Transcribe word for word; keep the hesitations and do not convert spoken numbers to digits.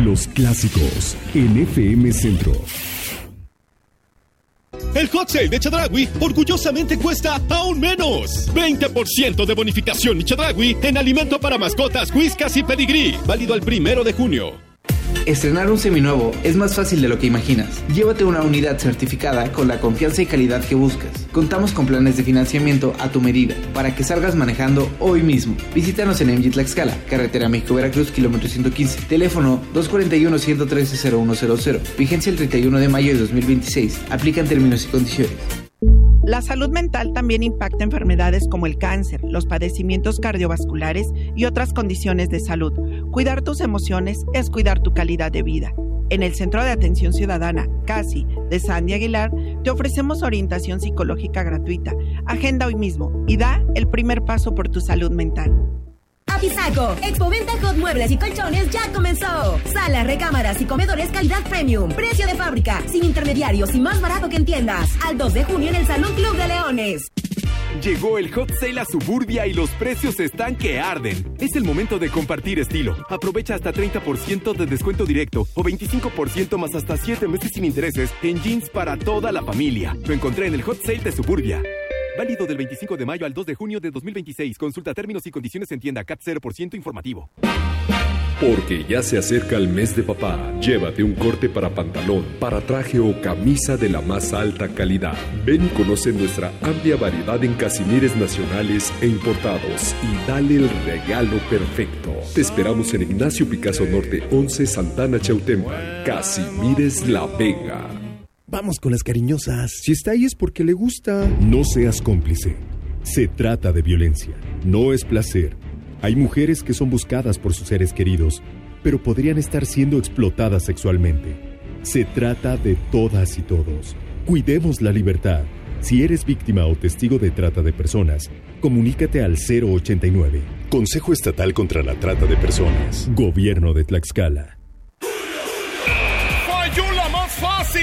Los clásicos en F M Centro. El Hot Sale de Chedraui orgullosamente cuesta aún menos. veinte por ciento de bonificación Chedraui en alimento para mascotas, Whiskas y Pedigree. Válido al primero de junio. Estrenar un seminuevo es más fácil de lo que imaginas. Llévate una unidad certificada con la confianza y calidad que buscas. Contamos con planes de financiamiento a tu medida para que salgas manejando hoy mismo. Visítanos en M G Tlaxcala, carretera México-Veracruz, kilómetro ciento quince. Teléfono dos cuatro uno, uno uno tres, cero uno cero cero. Vigencia el treinta y uno de mayo de dos mil veintiséis. Aplican términos y condiciones. La salud mental también impacta enfermedades como el cáncer, los padecimientos cardiovasculares y otras condiciones de salud. Cuidar tus emociones es cuidar tu calidad de vida. En el Centro de Atención Ciudadana, CASI, de Sandy Aguilar, te ofrecemos orientación psicológica gratuita. Agenda hoy mismo y da el primer paso por tu salud mental. Apizaco, Expoventa Hot Muebles y Colchones ya comenzó. Salas, recámaras y comedores calidad premium. Precio de fábrica, sin intermediarios y más barato que en tiendas. Al dos de junio en el Salón Club de Leones. Llegó el Hot Sale a Suburbia y los precios están que arden. Es el momento de compartir estilo. Aprovecha hasta treinta por ciento de descuento directo o veinticinco por ciento más hasta siete meses sin intereses en jeans para toda la familia. Lo encontré en el Hot Sale de Suburbia. Válido del veinticinco de mayo al dos de junio de dos mil veintiséis. Consulta términos y condiciones en tienda. C A T cero por ciento informativo. Porque ya se acerca el mes de papá. Llévate un corte para pantalón, para traje o camisa de la más alta calidad. Ven y conoce nuestra amplia variedad en casimires nacionales e importados y dale el regalo perfecto. Te esperamos en Ignacio Picasso Norte once, Santana Chautempan. Casimires La Vega. Vamos con las cariñosas. Si está ahí es porque le gusta. No seas cómplice. Se trata de violencia. No es placer. Hay mujeres que son buscadas por sus seres queridos, pero podrían estar siendo explotadas sexualmente. Se trata de todas y todos. Cuidemos la libertad. Si eres víctima o testigo de trata de personas, comunícate al cero ochenta y nueve. Consejo Estatal contra la Trata de Personas. Gobierno de Tlaxcala. ¡Falló la más fácil!